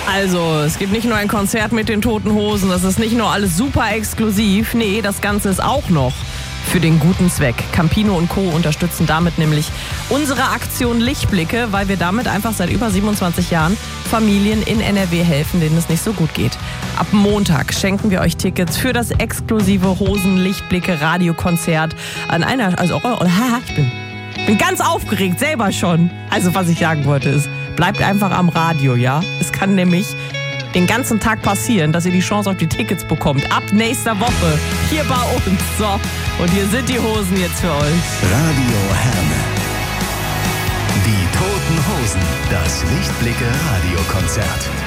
Also, es gibt nicht nur ein Konzert mit den Toten Hosen, das ist nicht nur alles super exklusiv, nee, das Ganze ist auch noch für den guten Zweck. Campino und Co. unterstützen damit nämlich unsere Aktion Lichtblicke, weil wir damit einfach seit über 27 Jahren Familien in NRW helfen, denen es nicht so gut geht. Ab Montag schenken wir euch Tickets für das exklusive Hosen-Lichtblicke-Radiokonzert an einer, ich bin ganz aufgeregt, selber schon. Also was ich sagen wollte ist, bleibt einfach am Radio, ja? Es kann nämlich den ganzen Tag passieren, dass ihr die Chance auf die Tickets bekommt. Ab nächster Woche hier bei uns. So, und hier sind die Hosen jetzt für euch. Radio Herne. Die Toten Hosen. Das Lichtblicke Radiokonzert.